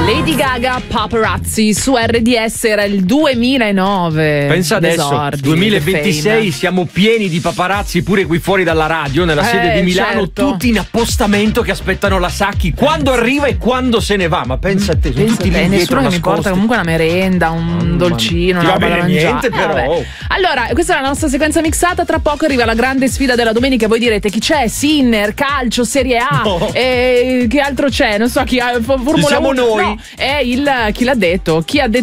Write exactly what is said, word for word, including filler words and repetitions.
Lady Gaga, Paparazzi su R D S, era il duemilanove. Pensa adesso, Desordi, duemilaventisei, siamo pieni di paparazzi pure qui fuori dalla radio, nella sede eh, di Milano, certo. tutti in appostamento che aspettano la Sacchi quando arriva e quando se ne va. Ma pensa a te, sono Pensa tutti te, lì nessuno dietro che mi nascosti. porta comunque una merenda, un Mamma dolcino, mia. una Ti va roba da bene mangiare. niente, Eh, però. vabbè. Allora, questa è la nostra sequenza mixata. Tra poco arriva la grande sfida della domenica. Voi direte chi c'è? Sinner, calcio, Serie A. No. E che altro c'è? Non so chi ha Formula Ci siamo uno. noi. No, è il chi l'ha detto? Chi ha detto